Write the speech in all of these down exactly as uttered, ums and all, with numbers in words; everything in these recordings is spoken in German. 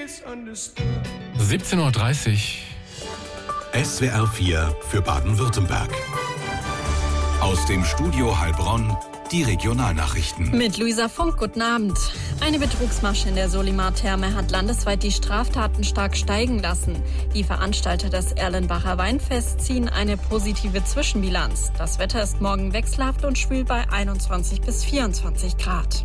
siebzehn Uhr dreißig. S W R vier für Baden-Württemberg. Aus dem Studio Heilbronn die Regionalnachrichten. Mit Luisa Funk, guten Abend. Eine Betrugsmasche in der Solimar-Therme hat landesweit die Straftaten stark steigen lassen. Die Veranstalter des Erlenbacher Weinfests ziehen eine positive Zwischenbilanz. Das Wetter ist morgen wechselhaft und schwül bei einundzwanzig bis vierundzwanzig Grad.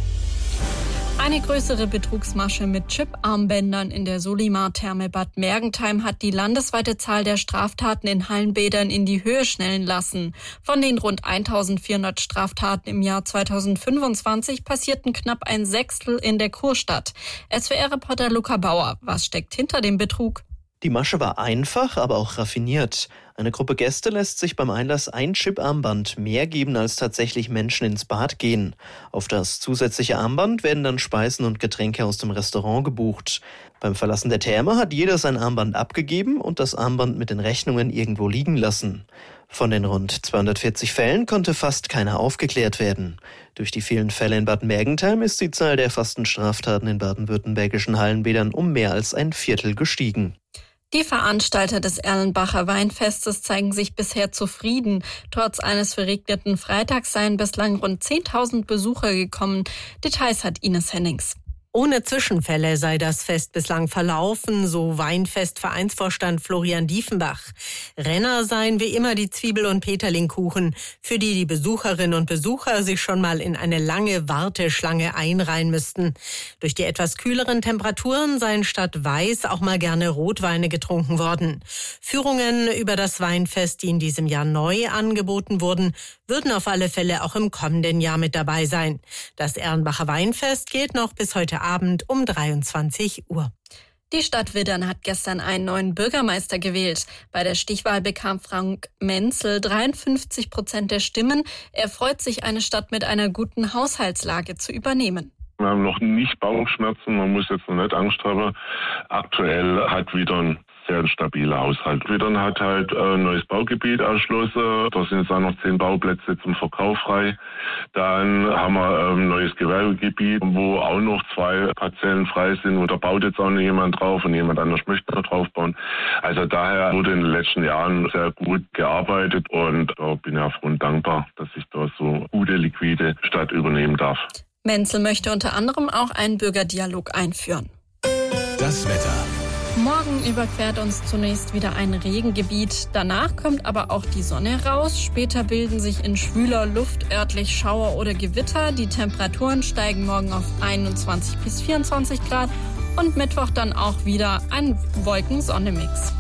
Eine größere Betrugsmasche mit Chip-Armbändern in der Solimar-Therme Bad Mergentheim hat die landesweite Zahl der Straftaten in Hallenbädern in die Höhe schnellen lassen. Von den rund eintausendvierhundert Straftaten im Jahr zweitausendfünfundzwanzig passierten knapp ein Sechstel in der Kurstadt. S W R-Reporter Luca Bauer, was steckt hinter dem Betrug? Die Masche war einfach, aber auch raffiniert. Eine Gruppe Gäste lässt sich beim Einlass ein Chip-Armband mehr geben, als tatsächlich Menschen ins Bad gehen. Auf das zusätzliche Armband werden dann Speisen und Getränke aus dem Restaurant gebucht. Beim Verlassen der Therme hat jeder sein Armband abgegeben und das Armband mit den Rechnungen irgendwo liegen lassen. Von den rund zweihundertvierzig Fällen konnte fast keiner aufgeklärt werden. Durch die vielen Fälle in Bad Mergentheim ist die Zahl der erfassten Straftaten in baden-württembergischen Hallenbädern um mehr als ein Viertel gestiegen. Die Veranstalter des Erlenbacher Weinfestes zeigen sich bisher zufrieden. Trotz eines verregneten Freitags seien bislang rund zehntausend Besucher gekommen. Details hat Ines Hennings. Ohne Zwischenfälle sei das Fest bislang verlaufen, so Weinfest-Vereinsvorstand Florian Diefenbach. Renner seien wie immer die Zwiebel- und Peterlingkuchen, für die die Besucherinnen und Besucher sich schon mal in eine lange Warteschlange einreihen müssten. Durch die etwas kühleren Temperaturen seien statt Weiß auch mal gerne Rotweine getrunken worden. Führungen über das Weinfest, die in diesem Jahr neu angeboten wurden, würden auf alle Fälle auch im kommenden Jahr mit dabei sein. Das Erlenbacher Weinfest geht noch bis heute Abend um dreiundzwanzig Uhr. Die Stadt Wittern hat gestern einen neuen Bürgermeister gewählt. Bei der Stichwahl bekam Frank Menzel dreiundfünfzig Prozent der Stimmen. Er freut sich, eine Stadt mit einer guten Haushaltslage zu übernehmen. Wir haben noch nicht Bauchschmerzen, man muss jetzt noch nicht Angst haben. Aktuell hat Wittern sehr stabiler Haushalt. Wittern hat halt ein neues Baugebiet erschlossen. Da sind jetzt auch noch zehn Bauplätze zum Verkauf frei. Dann haben wir ein neues Gewerbegebiet, wo auch noch zwei Parzellen frei sind. Und da baut jetzt auch noch jemand drauf und jemand anders möchte da drauf bauen. Also daher wurde in den letzten Jahren sehr gut gearbeitet und da bin ich auch froh und dankbar, dass ich da so gute, liquide Stadt übernehmen darf. Menzel möchte unter anderem auch einen Bürgerdialog einführen. Das Wetter. Morgen überquert uns zunächst wieder ein Regengebiet. Danach kommt aber auch die Sonne raus. Später bilden sich in schwüler Luft örtlich Schauer oder Gewitter. Die Temperaturen steigen morgen auf einundzwanzig bis vierundzwanzig Grad und Mittwoch dann auch wieder ein Wolken-Sonne-Mix.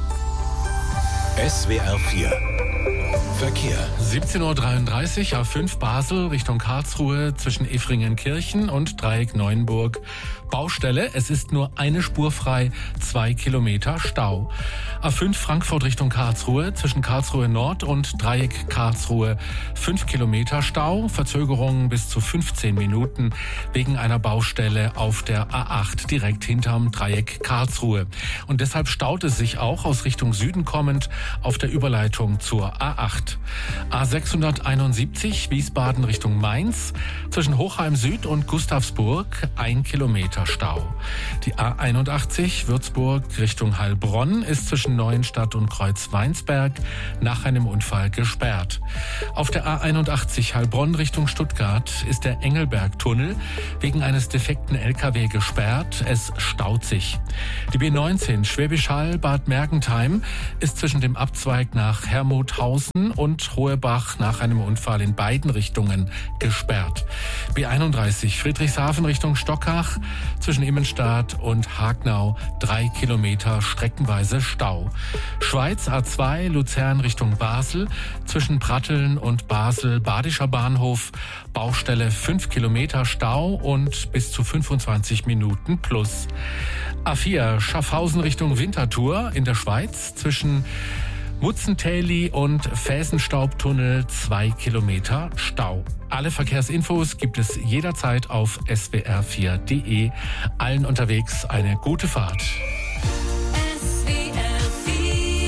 S W R vier Verkehr. siebzehn Uhr dreiunddreißig, A fünf Basel Richtung Karlsruhe zwischen Efringenkirchen und Dreieck Neuenburg. Baustelle, es ist nur eine Spur frei, zwei Kilometer Stau. A fünf Frankfurt Richtung Karlsruhe zwischen Karlsruhe Nord und Dreieck Karlsruhe. fünf Kilometer Stau, Verzögerungen bis zu fünfzehn Minuten wegen einer Baustelle auf der A acht direkt hinterm Dreieck Karlsruhe. Und deshalb staut es sich auch aus Richtung Süden kommend auf der Überleitung zur A acht. A sechshunderteinundsiebzig Wiesbaden Richtung Mainz zwischen Hochheim Süd und Gustavsburg ein Kilometer Stau. Die A einundachtzig Würzburg Richtung Heilbronn ist zwischen Neuenstadt und Kreuzweinsberg nach einem Unfall gesperrt. Auf der A einundachtzig Heilbronn Richtung Stuttgart ist der Engelbergtunnel wegen eines defekten L K W gesperrt. Es staut sich. Die B neunzehn Schwäbisch Hall Bad Mergentheim ist zwischen dem Abzweig nach Hermuthausen und Hohebach nach einem Unfall in beiden Richtungen gesperrt. B einunddreißig Friedrichshafen Richtung Stockach zwischen Immenstadt und Hagnau drei Kilometer streckenweise Stau. Schweiz A zwei Luzern Richtung Basel zwischen Pratteln und Basel Badischer Bahnhof Baustelle fünf Kilometer Stau und bis zu fünfundzwanzig Minuten plus. A vier Schaffhausen Richtung Winterthur in der Schweiz zwischen Mutzentäli und Felsenstaubtunnel zwei Kilometer Stau. Alle Verkehrsinfos gibt es jederzeit auf S W R vier Punkt de. Allen unterwegs eine gute Fahrt. S W R vier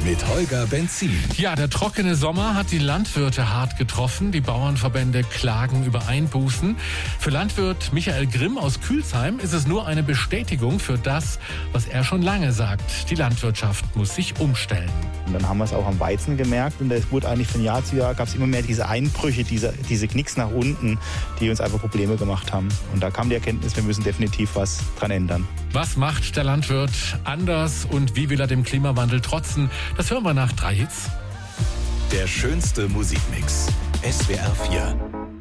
mit Holger Benzin. Ja, der trockene Sommer hat die Landwirte hart getroffen. Die Bauernverbände klagen über Einbußen. Für Landwirt Michael Grimm aus Kühlsheim ist es nur eine Bestätigung für das, was er schon lange sagt. Die Landwirtschaft muss sich umstellen. Und dann haben wir es auch am Weizen gemerkt und es wurde eigentlich von Jahr zu Jahr, gab es immer mehr diese Einbrüche, diese, diese Knicks nach unten, die uns einfach Probleme gemacht haben. Und da kam die Erkenntnis, wir müssen definitiv was dran ändern. Was macht der Landwirt anders und wie will er dem Klimawandel trotzen? Das hören wir nach drei Hits. Der schönste Musikmix. S W R vier.